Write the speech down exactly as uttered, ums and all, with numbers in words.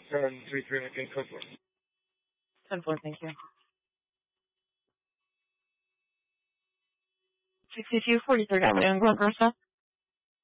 seven three three, again, code four. ten four, thank you. sixty-two forty-third Avenue in Glen Rosa.